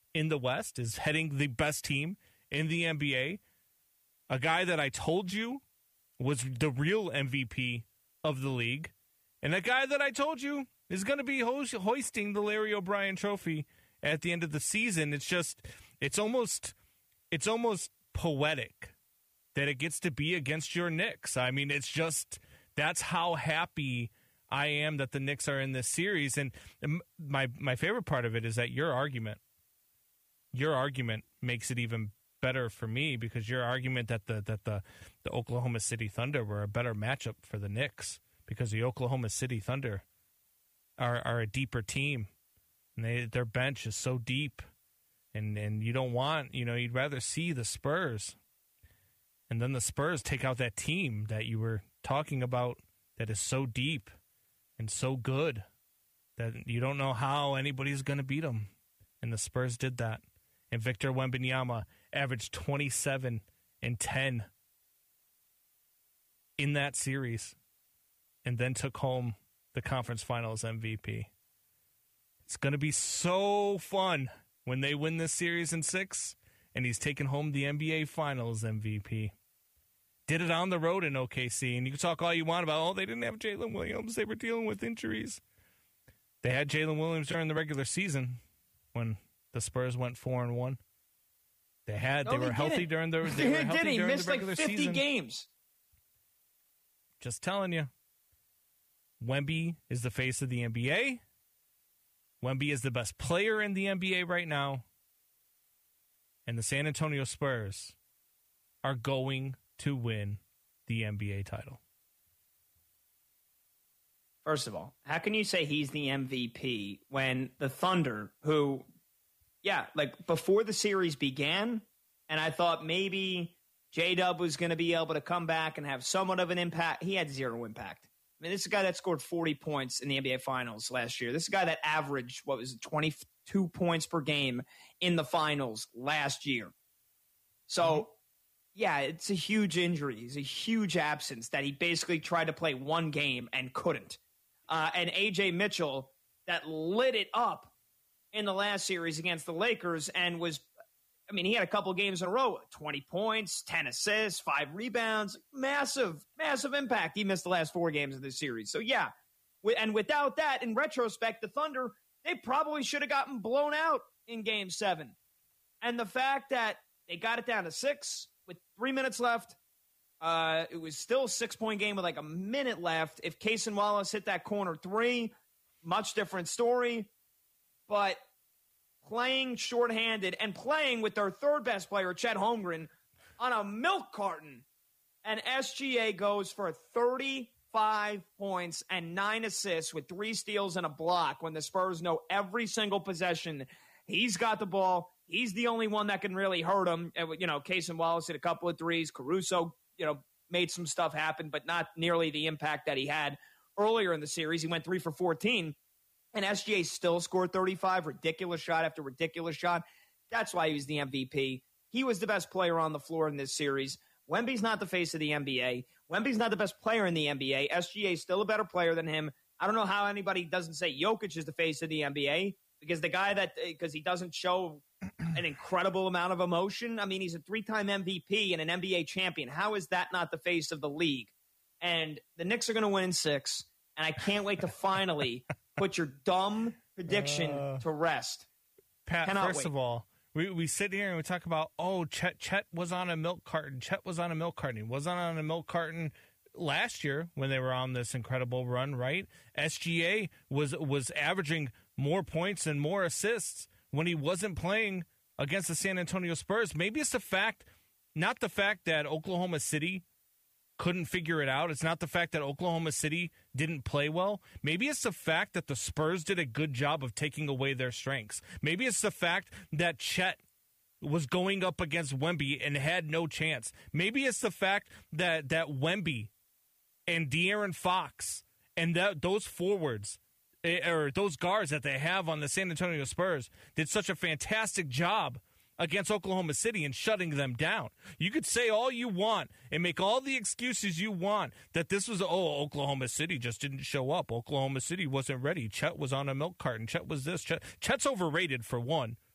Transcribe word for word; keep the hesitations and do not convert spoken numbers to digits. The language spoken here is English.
in the West, is heading the best team in the N B A. A guy that I told you was the real M V P of the league. And a guy that I told you is going to be ho- hoisting the Larry O'Brien trophy at the end of the season. It's just, it's almost, it's almost poetic that it gets to be against your Knicks. I mean, it's just, that's how happy I am that the Knicks are in this series. And my my favorite part of it is that your argument, your argument makes it even better for me, because your argument that the that the, the Oklahoma City Thunder were a better matchup for the Knicks, because the Oklahoma City Thunder are are a deeper team, and they their bench is so deep, and and you don't want, you know, you'd rather see the Spurs, and then the Spurs take out that team that you were talking about that is so deep and so good that you don't know how anybody's going to beat them, and the Spurs did that. And Victor Wembanyama averaged twenty-seven and ten in that series, and then took home the conference finals M V P. It's going to be so fun when they win this series in six, and he's taking home the N B A Finals M V P. Did it on the road in O K C, and you can talk all you want about, oh, they didn't have Jalen Williams, they were dealing with injuries. They had Jalen Williams during the regular season when the Spurs went four and one. They had, no, they were they healthy didn't. during the they he were healthy did. He during missed the regular like fifty season. games. Just telling you, Wemby is the face of the N B A. Wemby is the best player in the N B A right now. And the San Antonio Spurs are going to win the N B A title. First of all, how can you say he's the M V P when the Thunder, who, yeah, like before the series began, and I thought maybe J-Dub was going to be able to come back and have somewhat of an impact. He had zero impact. I mean, this is a guy that scored forty points in the N B A Finals last year. This is a guy that averaged, what was it, twenty-two points per game in the Finals last year. So, mm-hmm. yeah, it's a huge injury. It's a huge absence that he basically tried to play one game and couldn't. Uh, and A J Mitchell, that lit it up in the last series against the Lakers and was, I mean, he had a couple games in a row, twenty points, ten assists, five rebounds, massive, massive impact. He missed the last four games of this series. So, yeah, and without that, in retrospect, the Thunder, they probably should have gotten blown out in game seven. And the fact that they got it down to six with three minutes left, uh, it was still a six-point game with like a minute left. If Cason Wallace hit that corner three, much different story. But playing shorthanded and playing with their third best player, Chet Holmgren, on a milk carton. And S G A goes for thirty-five points and nine assists with three steals and a block when the Spurs know every single possession he's got the ball. He's the only one that can really hurt him. You know, Cason Wallace hit a couple of threes. Caruso, you know, made some stuff happen, but not nearly the impact that he had earlier in the series. He went three for fourteen. And S G A still scored thirty-five, ridiculous shot after ridiculous shot. That's why he was the M V P. He was the best player on the floor in this series. Wemby's not the face of the N B A. Wemby's not the best player in the N B A. S G A is still a better player than him. I don't know how anybody doesn't say Jokic is the face of the N B A, because the guy that, because he doesn't show an incredible amount of emotion. I mean, he's a three-time M V P and an N B A champion. How is that not the face of the league? And the Knicks are going to win in six, and I can't wait to finally put your dumb prediction uh, to rest. Pat, Cannot first wait. of all, we we sit here and we talk about, oh, Chet Chet was on a milk carton. Chet was on a milk carton. He wasn't on a milk carton last year when they were on this incredible run, right? S G A was was averaging more points and more assists when he wasn't playing against the San Antonio Spurs. Maybe it's the fact, not the fact that Oklahoma City couldn't figure it out. It's not the fact that Oklahoma City didn't play well. Maybe it's the fact that the Spurs did a good job of taking away their strengths. Maybe it's the fact that Chet was going up against Wemby and had no chance. Maybe it's the fact that that Wemby and De'Aaron Fox and that those forwards or those guards that they have on the San Antonio Spurs did such a fantastic job against Oklahoma City and shutting them down. You could say all you want and make all the excuses you want that this was, oh, Oklahoma City just didn't show up. Oklahoma City wasn't ready. Chet was on a milk carton. Chet was this. Chet, Chet's overrated for one.